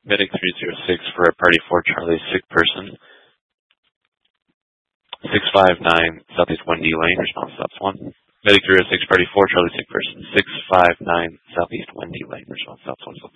Medic 306 for a party 4 Charlie, sick person. 659 Southeast 1D lane, response stops 1. Medic 306, party 4 Charlie, sick person. 659 Southeast 1D lane, response stops 1.